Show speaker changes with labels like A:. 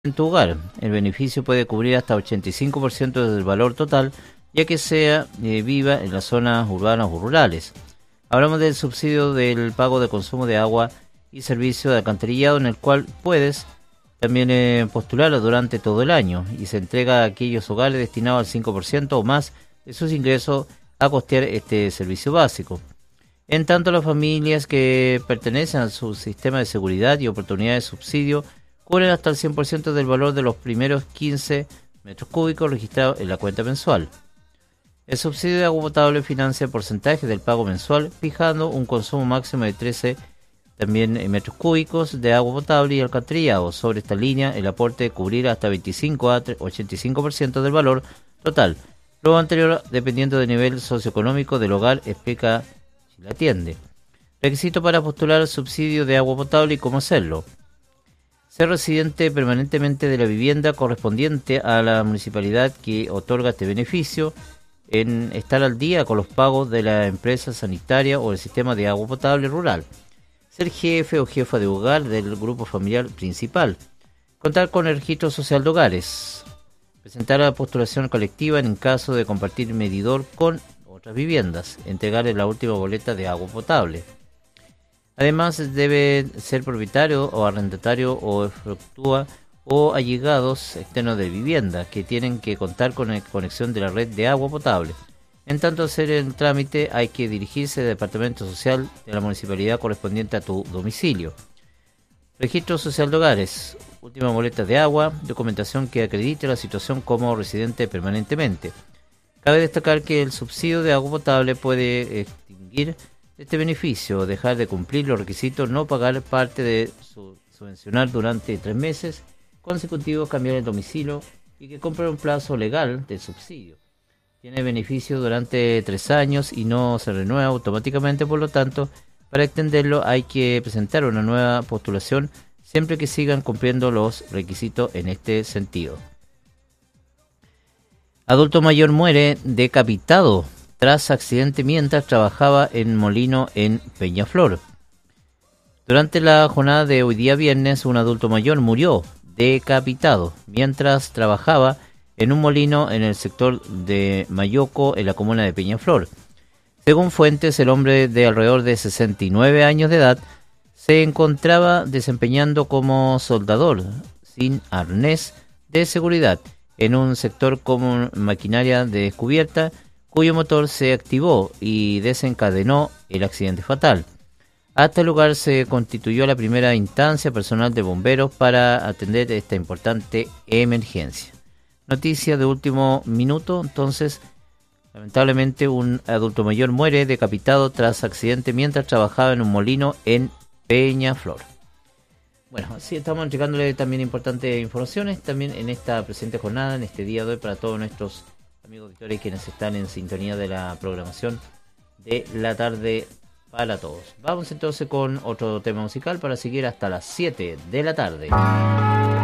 A: en tu hogar. El beneficio puede cubrir hasta 85% del valor total, ya que sea viva en las zonas urbanas o rurales. Hablamos del subsidio del pago de consumo de agua y servicio de alcantarillado, en el cual puedes también postularlo durante todo el año y se entrega a aquellos hogares destinados al 5% o más de sus ingresos a costear este servicio básico. En tanto, las familias que pertenecen a su sistema de seguridad y oportunidades de subsidio cubren hasta el 100% del valor de los primeros 15 metros cúbicos registrados en la cuenta mensual. El subsidio de agua potable financia el porcentaje del pago mensual, fijando un consumo máximo de 13 también en metros cúbicos de agua potable y alcantarillado. Sobre esta línea, el aporte cubrirá hasta 25 a 85% del valor total. Lo anterior, dependiendo del nivel socioeconómico del hogar, explica si la atiende. Requisito para postular el subsidio de agua potable y cómo hacerlo. Ser residente permanentemente de la vivienda correspondiente a la municipalidad que otorga este beneficio, en estar al día con los pagos de la empresa sanitaria o el sistema de agua potable rural, ser jefe o jefa de hogar del grupo familiar principal, contar con el registro social de hogares, presentar la postulación colectiva en caso de compartir medidor con otras viviendas, entregarle la última boleta de agua potable. Además, debe ser propietario o arrendatario o efectúa o allegados externos de vivienda que tienen que contar con la conexión de la red de agua potable. En tanto, hacer el trámite hay que dirigirse al departamento social de la municipalidad correspondiente a tu domicilio. Registro social de hogares, última boleta de agua, documentación que acredite la situación como residente permanentemente. Cabe destacar que el subsidio de agua potable puede extinguir este beneficio, dejar de cumplir los requisitos, no pagar parte de su subvencionar durante 3 meses consecutivos, cambiar el domicilio y que compre un plazo legal del subsidio. Tiene beneficio durante 3 años y no se renueva automáticamente, por lo tanto, para extenderlo hay que presentar una nueva postulación siempre que sigan cumpliendo los requisitos en este sentido. Adulto mayor muere decapitado tras accidente mientras trabajaba en molino en Peñaflor. Durante la jornada de hoy día viernes, un adulto mayor murió decapitado mientras trabajaba en un molino en el sector de Mayoco, en la comuna de Peñaflor. Según fuentes, el hombre de alrededor de 69 años de edad se encontraba desempeñando como soldador sin arnés de seguridad en un sector con maquinaria de descubierta, cuyo motor se activó y desencadenó el accidente fatal. Hasta el lugar se constituyó la primera instancia personal de bomberos para atender esta importante emergencia. Noticia de último minuto, entonces, lamentablemente un adulto mayor muere decapitado tras accidente mientras trabajaba en un molino en Peñaflor. Bueno, así estamos entregándole también importantes informaciones también en esta presente jornada, en este día de hoy, para todos nuestros amigos auditores quienes están en sintonía de la programación de la tarde para todos. Vamos entonces con otro tema musical para seguir hasta las 7 de la tarde.